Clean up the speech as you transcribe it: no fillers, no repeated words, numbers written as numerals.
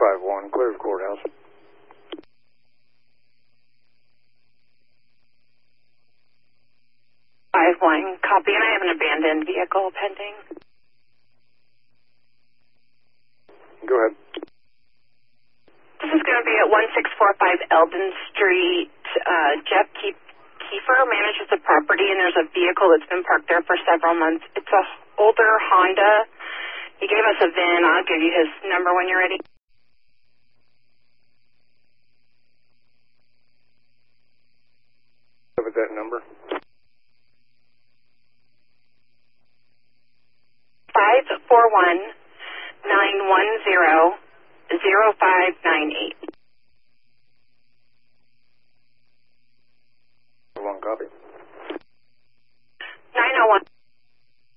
451, clear the courthouse. 5-1, copy, and I have an abandoned vehicle pending. Go ahead. This is going to be at 1645 Eldon Street. Jeff Kiefer manages the property, and there's a vehicle that's been parked there for several months. It's a older Honda. He gave us a VIN. I'll give you his number when you're ready. What is that number? 541-910-0598. One copy.